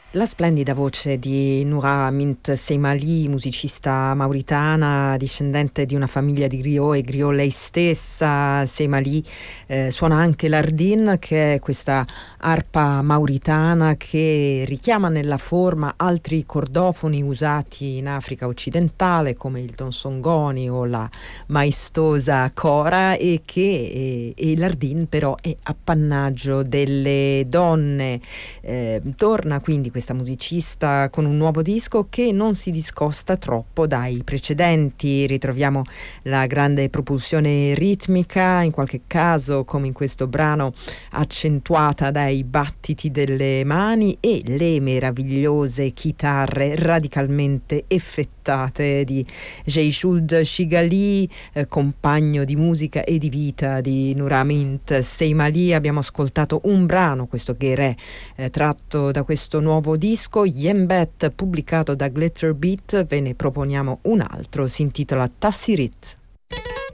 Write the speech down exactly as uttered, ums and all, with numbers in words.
La splendida voce di Noura Mint Seymali, musicista mauritana, discendente di una famiglia di griot e griot lei stessa. Seymali eh, suona anche l'ardin, che è questa arpa mauritana che richiama nella forma altri cordofoni usati in Africa occidentale, come il donsongoni o la maestosa cora, e che e, e l'ardin però è appannaggio delle donne. Eh, torna quindi questa musicista con un nuovo disco che non si discosta troppo dai precedenti. Ritroviamo la grande propulsione ritmica, in qualche caso come in questo brano accentuata dai battiti delle mani, e le meravigliose chitarre radicalmente effettate di Jeyshuld Shigali, eh, compagno di musica e di vita di Noura Mint Seymali. Abbiamo ascoltato un brano, questo Ghere, eh, tratto da questo nuovo disco Yembet, pubblicato da Glitter Beat. Ve ne proponiamo un altro, si intitola Tassirit.